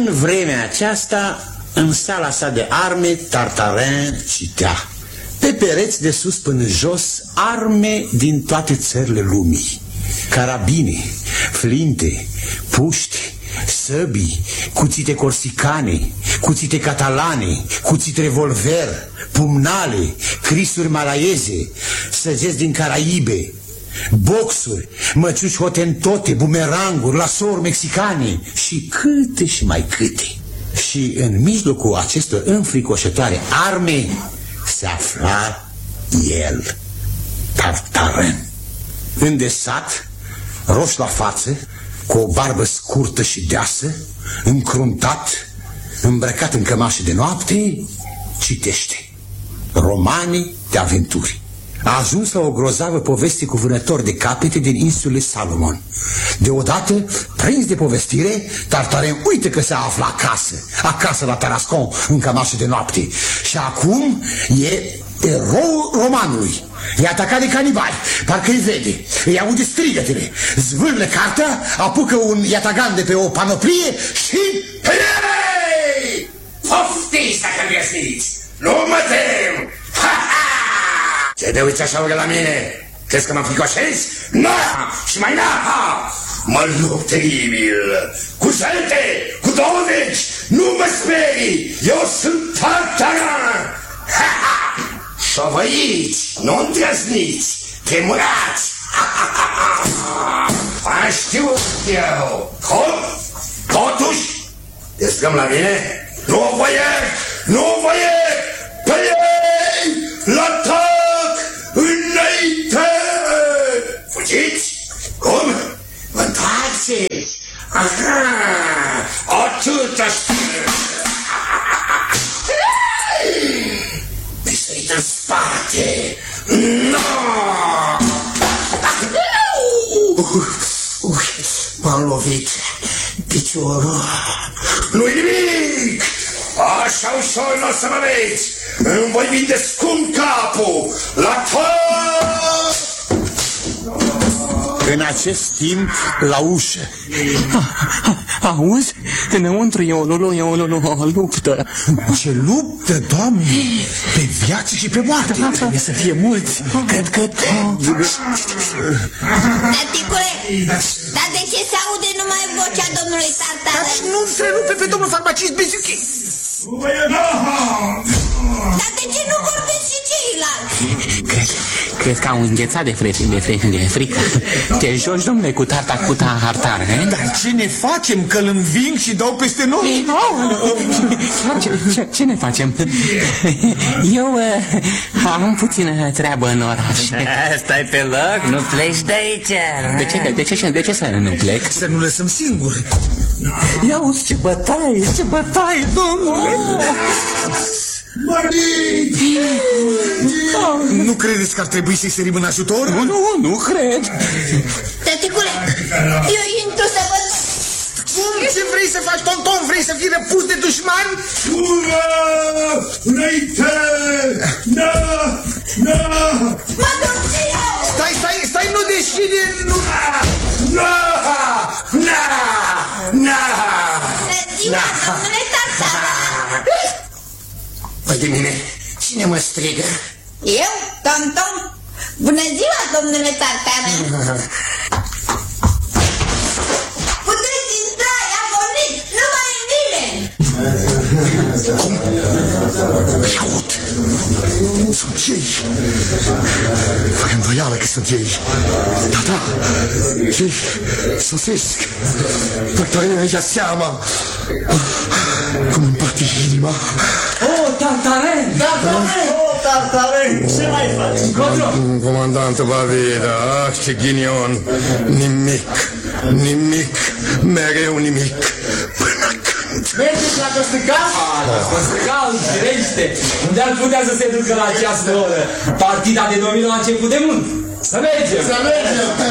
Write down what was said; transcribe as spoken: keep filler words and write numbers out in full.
În vremea aceasta, în sala sa de arme, Tartarin citea. Pe pereți de sus până jos, arme din toate țările lumii. Carabine, flinte, puști, săbii, cuțite corsicane, cuțite catalane, cuțite revolver, pumnale, crisuri malaieze, săgeți din Caraibe, boxuri, măciuci hotentote, bumeranguri, lasouri mexicane și câte și mai câte. Și în mijlocul acestor înfricoșătoare arme se afla el, Tartarin, îndesat, roș la față, cu o barbă scurtă și deasă, încruntat, îmbrăcat în cămașă de noapte, citește romane de aventuri. A ajuns la o grozavă poveste cu vânători de capete din insulele Salomon. Deodată, prins de povestire, Tartarin uită că se află acasă, acasă la Tarascon, în cămașă de noapte. Și acum e erou romanului. E atacat de canibali, parcă îi vede, îi aude strigătele, zvârle cartea, apucă un iatagan de pe o panoplie și... Hei! Poftiți dacă îndrăzniți! Nu mă tem! Ha, ha! Ce te uiți așa la mine? Crezi că mă fricoșezi? Na! Și mai na! Ha! Mă lupt teribil! Cu salte! Cu douăzeci! Nu mă sperii! Eu sunt Tartarin! Ha, ha! Șovăiți! Nu îndrăzniți! Tremurați! Ha, ha, ha, ha! Am știut eu! Cum? Totuși? Descăm la mine? Nu o voier! Nu o voier! Pe ei! L-atac! Înainte! Fugiți? Cum? Vă întoarceți? Aha! Atâta știu! Mi-ai sărit în spate! No! M-am lovit piciorul. Nu-i nimic! Așa ușor n-o să mă vezi! Îmi voi vinde scump capul! La tot! În acest timp, la ușă. Auzi? Înăuntru e o, e o, o luptă. Ce luptă, Doamne? Pe viață și pe moarte. Trebuie să fie mulți. Cred că... Taticule, dar de ce se aude numai vocea domnului Tartarin? Nu întrerupe pe domnul farmacist Bezuchi. Dar de ce nu vorbesc și ceilalți? Cred, cred că au înghețat de frică, de frică, de frică. Te joci, domnule, cu tarta, cu tartar, he? Dar ce ne facem? Că îl înving și dau peste noi? Ce, ce, ce ne facem? Eu uh, am puțină treabă în oraș. Stai pe loc, nu pleci de aici. De ce, de ce, de ce să nu plec? Să nu lăsăm singuri. Ia uzi ce bătaie, ce bătaie, domnule! Nu credeți că ar trebui să-i sărim în ajutor? Nu, nu, nu cred. Taticule, eu intru să văd. Ce vrei să faci, tonton? Vrei să fii răpus de dușmani? Ură! Înainte! Na! Na! Mă duc și eu! Stai, stai, stai, nu deschide! Nu... Na! Na! Na! Ziua, domnule Tartarin! Păi de mine, cine mă strigă? Eu, tonton? Bună ziua, domnule Tartarin! Puteți intra, i-a pornit, nu mai e nimeni! Aud! Sunt ei! Fără îndoială că sunt ei! Da, da! Ei sosesc! Tartarin își ia seama! Cum îmi bate inima! Oh, Tartarin! Tartarin! Oh, Tartarin! Ce mai faci? Încotro! Comandantul Bavida, ah, ce ghinion! Nimic, nimic, mereu nimic, până când... Mergeți la Costăcal? La Costăcal, firește! Unde ar putea să se ducă la această oră? Partida de domino a început de mult! Să mergem! Să mergem!